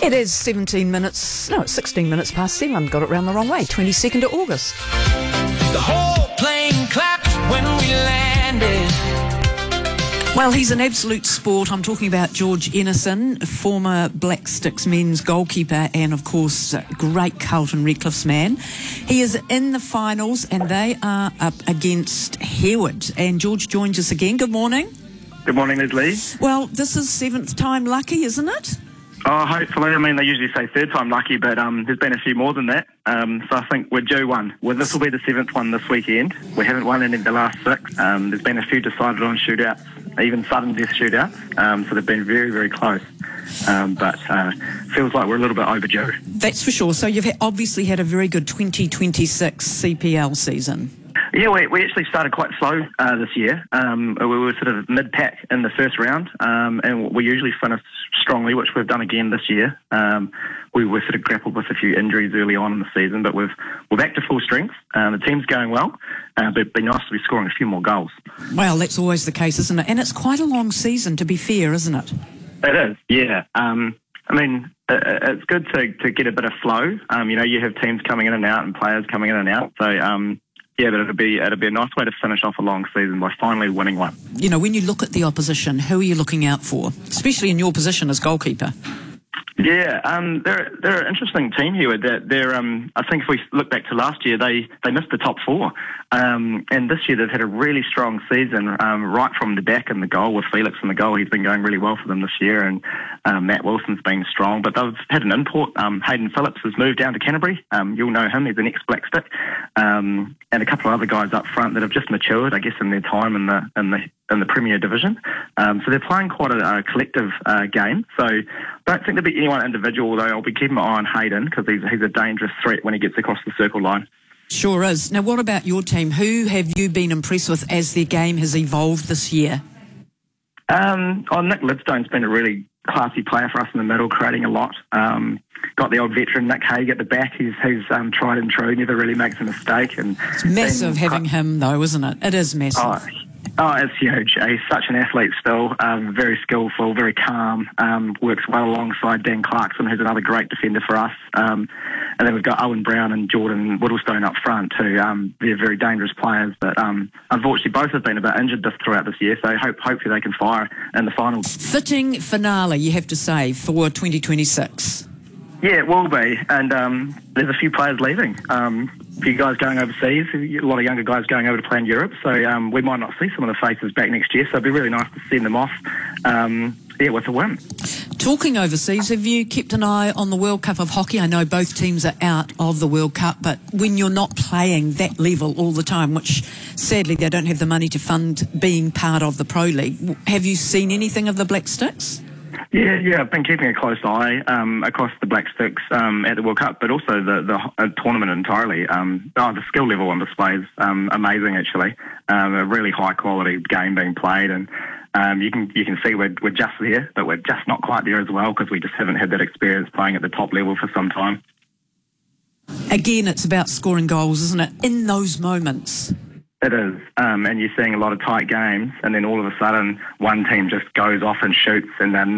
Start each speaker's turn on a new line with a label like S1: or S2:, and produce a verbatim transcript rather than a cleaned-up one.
S1: It is seventeen minutes, no, it's sixteen minutes past seven. Got it round the wrong way. twenty-second of August.
S2: The whole plane clapped when we landed.
S1: Well, he's an absolute sport. I'm talking about George Enison, former Black Sticks men's goalkeeper and, of course, great Carlton Redcliffe's man. He is in the finals and they are up against Hereward. And George joins us again. Good morning.
S3: Good morning, Leslie.
S1: Well, this is seventh time lucky, isn't it?
S3: Oh, hopefully. I mean, they usually say third time lucky, but um, there's been a few more than that. Um, so I think we're due one. Well, this will be the seventh one this weekend. We haven't won any of the last six. Um, there's been a few decided on shootouts, even sudden death shootouts. Um, so they've been very, very close. Um, but uh, feels like we're a little bit overdue.
S1: That's for sure. So you've obviously had a very good twenty twenty-six C P L season.
S3: Yeah, we, we actually started quite slow uh, this year. Um, we were sort of mid-pack in the first round, um, and we usually finish strongly, which we've done again this year. Um, we were sort of grappled with a few injuries early on in the season, but we've, we're back to full strength. Um, the team's going well, uh, but it'd be nice to be scoring a few more goals.
S1: Well, that's always the case, isn't it? And it's quite a long season, to be fair, isn't it?
S3: It is, yeah. Um, I mean, it's good to, to get a bit of flow. Um, you know, you have teams coming in and out and players coming in and out, so... Um, Yeah, but it'll be it'll be a nice way to finish off a long season by finally winning one.
S1: You know, when you look at the opposition, who are you looking out for, especially in your position as goalkeeper?
S3: Yeah, um, they're they're an interesting team here. That they're um, I think if we look back to last year, they, they missed the top four, um, and this year they've had a really strong season um, right from the back in the goal with Felix in the goal. He's been going really well for them this year, and um, Matt Wilson's been strong. But they've had an import. Um, Hayden Phillips has moved down to Canterbury. Um, you'll know him. He's an ex-Black Stick, um, and a couple of other guys up front that have just matured, I guess, in their time in the in the in the Premier Division. Um, so they're playing quite a, a collective uh, game. So I don't think there'll be anyone individual, although I'll be keeping my eye on Hayden because he's, he's a dangerous threat when he gets across the circle line.
S1: Sure is. Now, what about your team? Who have you been impressed with as their game has evolved this year?
S3: Um, oh, Nick Lidstone's been a really classy player for us in the middle, creating a lot. Um, got the old veteran Nick Haig at the back. He's, he's um, tried and true, never really makes a mistake. And
S1: it's massive having him, though, isn't it? It is massive.
S3: Oh, Oh, it's huge. He's such an athlete still, um, very skillful, very calm, um, works well alongside Dan Clarkson, who's another great defender for us. Um, and then we've got Owen Brown and Jordan Whittlestone up front too. Um, they're very dangerous players, but um, unfortunately both have been a bit injured this, throughout this year, so hope, hopefully they can fire in the finals.
S1: Fitting finale, you have to say, for twenty twenty-six.
S3: Yeah, it will be, and um, there's a few players leaving. Um, a few guys going overseas, a lot of younger guys going over to play in Europe, so um, we might not see some of the faces back next year, so it'd be really nice to send them off um, yeah, with a win.
S1: Talking overseas, have you kept an eye on the World Cup of Hockey? I know both teams are out of the World Cup, but when you're not playing that level all the time, which sadly they don't have the money to fund being part of the Pro League, have you seen anything of the Black Sticks?
S3: Yeah, yeah, I've been keeping a close eye um, across the Black Sticks um, at the World Cup, but also the, the uh, tournament entirely. Um, oh, the skill level on display is um, amazing, actually. Um, a really high-quality game being played, and um, you can you can see we're, we're just there, but we're just not quite there as well because we just haven't had that experience playing at the top level for some time.
S1: Again, it's about scoring goals, isn't it, in those moments?
S3: It is, um, and you're seeing a lot of tight games, and then all of a sudden one team just goes off and shoots, and then